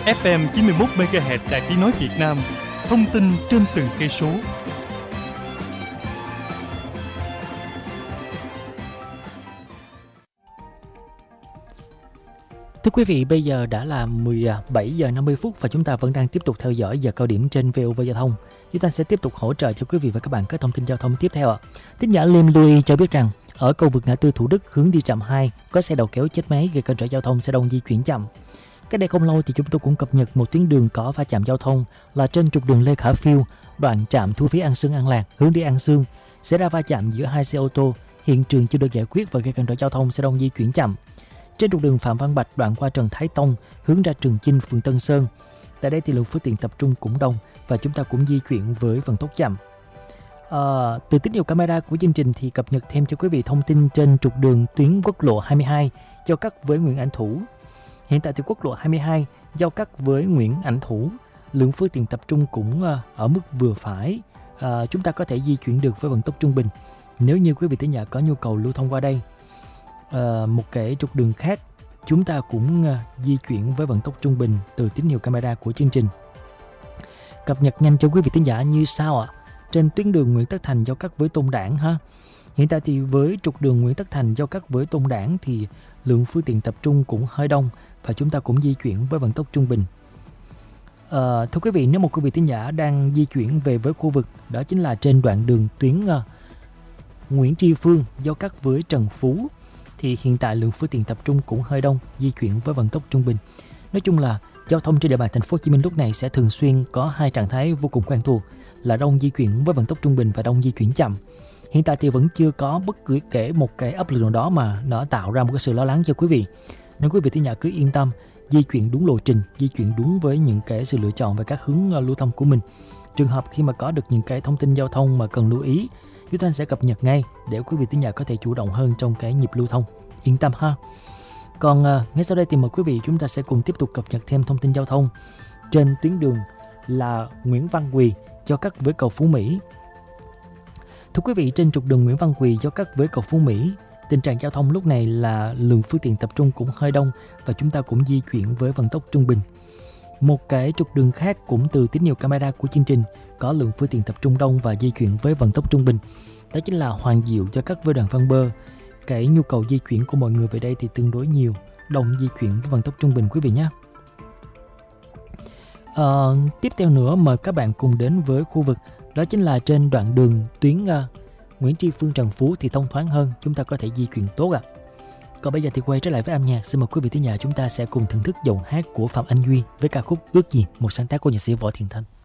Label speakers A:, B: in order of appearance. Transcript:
A: FM 91 MHz Đài Tiếng nói Việt Nam. Thông tin trên từng cây số.
B: Thưa quý vị, bây giờ đã là 17 giờ 50 phút và chúng ta vẫn đang tiếp tục theo dõi giờ cao điểm trên VOV Giao thông. Chúng ta sẽ tiếp tục hỗ trợ cho quý vị và các bạn các thông tin giao thông tiếp theo. Tín giả Liêm Louis cho biết rằng ở cầu vượt ngã tư Thủ Đức hướng đi trạm 2 có xe đầu kéo chết máy gây cản trở giao thông, xe đông di chuyển chậm. Cách đây không lâu thì chúng tôi cũng cập nhật một tuyến đường có va chạm giao thông là trên trục đường Lê Khả Phiêu, đoạn trạm thu phí An Sương An Lạc hướng đi An Sương, xảy ra va chạm giữa hai xe ô tô, hiện trường chưa được giải quyết và gây cản trở giao thông, xe đông di chuyển chậm. Trên trục đường Phạm Văn Bạch đoạn qua Trần Thái Tông hướng ra Trường Chinh, phường Tân Sơn, tại đây thì lượng phương tiện tập trung cũng đông và chúng ta cũng di chuyển với vận tốc chậm. Từ tín hiệu camera của chương trình thì cập nhật thêm cho quý vị thông tin trên trục đường tuyến quốc lộ 22 giao cắt với Nguyễn Ảnh Thủ. Hiện tại thì quốc lộ 22 giao cắt với Nguyễn Ảnh Thủ, lượng phương tiện tập trung cũng ở mức vừa phải. Chúng ta có thể di chuyển được với vận tốc trung bình nếu như quý vị thính giả có nhu cầu lưu thông qua đây. Một cái trục đường khác chúng ta cũng di chuyển với vận tốc trung bình từ tín hiệu camera của chương trình. Cập nhật nhanh cho quý vị thính giả như sau ạ. Trên tuyến đường Nguyễn Tất Thành giao cắt với Tôn Đản ha. Hiện tại thì với trục đường Nguyễn Tất Thành giao cắt với Tôn Đản thì lượng phương tiện tập trung cũng hơi đông và chúng ta cũng di chuyển với vận tốc trung bình. Thưa quý vị, nếu một quý vị thính giả đang di chuyển về với khu vực đó chính là trên đoạn đường tuyến Nguyễn Tri Phương giao cắt với Trần Phú thì hiện tại lượng phương tiện tập trung cũng hơi đông, di chuyển với vận tốc trung bình. Nói chung là giao thông trên địa bàn thành phố Hồ Chí Minh lúc này sẽ thường xuyên có hai trạng thái vô cùng quen thuộc là đông di chuyển với vận tốc trung bình và đông di chuyển chậm. Hiện tại thì vẫn chưa có bất cứ kể một cái áp lực nào đó mà nó tạo ra một cái sự lo lắng cho quý vị. Nên quý vị thính giả cứ yên tâm, di chuyển đúng lộ trình, di chuyển đúng với những cái sự lựa chọn và các hướng lưu thông của mình. Trường hợp khi mà có được những cái thông tin giao thông mà cần lưu ý, chúng ta sẽ cập nhật ngay để quý vị thính giả có thể chủ động hơn trong cái nhịp lưu thông. Yên tâm ha. Còn ngay sau đây thì mời quý vị chúng ta sẽ cùng tiếp tục cập nhật thêm thông tin giao thông trên tuyến đường là Nguyễn Văn Quỳ giao cắt với cầu Phú Mỹ. Thưa quý vị, trên trục đường Nguyễn Văn Quỳ giao cắt với cầu Phú Mỹ, tình trạng giao thông lúc này là lượng phương tiện tập trung cũng hơi đông và chúng ta cũng di chuyển với vận tốc trung bình. Một cái trục đường khác cũng từ tín hiệu camera của chương trình có lượng phương tiện tập trung đông và di chuyển với vận tốc trung bình. Đó chính là Hoàng Diệu giao cắt với đoạn Văn Bơ. Cái nhu cầu di chuyển của mọi người về đây thì tương đối nhiều, đông di chuyển với vận tốc trung bình quý vị nhé. Tiếp theo nữa mời các bạn cùng đến với khu vực đó chính là trên đoạn đường tuyến Nguyễn Tri Phương Trần Phú thì thông thoáng hơn, chúng ta có thể di chuyển tốt ạ. Còn bây giờ thì quay trở lại với âm nhạc, xin mời quý vị thính giả chúng ta sẽ cùng thưởng thức giọng hát của Phạm Anh Duy với ca khúc Ước Gì, một sáng tác của nhạc sĩ Võ Thiện Thanh.